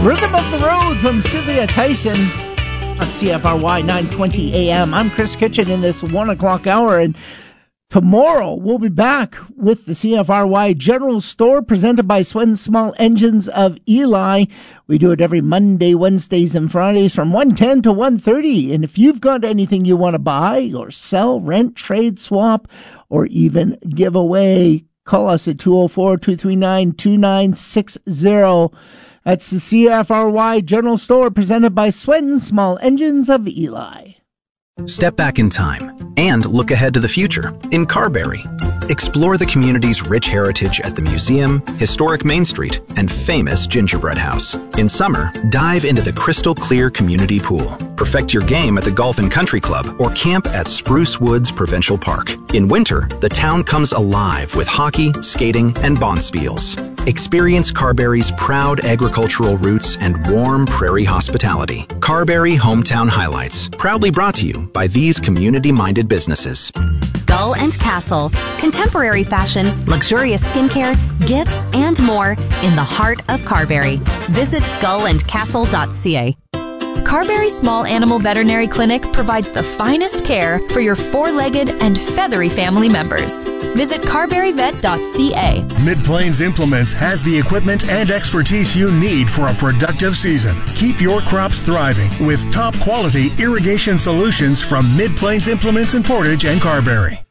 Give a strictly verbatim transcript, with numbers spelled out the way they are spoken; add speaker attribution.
Speaker 1: Rhythm of the Road from Sylvia Tyson on C F R Y nine twenty A M. I'm Chris Kitchen in this one o'clock hour, and tomorrow we'll be back with the C F R Y General Store presented by Swen Small Engines of Eli. We do it every Monday, Wednesdays, and Fridays from one ten to one thirty. And if you've got anything you want to buy or sell, rent, trade, swap, or even give away, call us at two oh four, two three nine, two nine six zero. That's the C F R Y General Store presented by Swen Small Engines of Eli.
Speaker 2: Step back in time and look ahead to the future in Carberry. Explore the community's rich heritage at the museum, historic Main Street, and famous Gingerbread House. In summer, dive into the crystal clear community pool. Perfect your game at the Golf and Country Club or camp at Spruce Woods Provincial Park. In winter, the town comes alive with hockey, skating, and bonspiels. Experience Carberry's proud agricultural roots and warm prairie hospitality. Carberry Hometown Highlights, proudly brought to you by these community-minded businesses.
Speaker 3: Gull and Castle, contemporary fashion, luxurious skincare, gifts, and more in the heart of Carberry. Visit gull and castle dot c a.
Speaker 4: Carberry Small Animal Veterinary Clinic provides the finest care for your four-legged and feathery family members. Visit carberry vet dot c a.
Speaker 5: Mid-Plains Implements has the equipment and expertise you need for a productive season. Keep your crops thriving with top-quality irrigation solutions from Mid-Plains Implements in Portage and Carberry.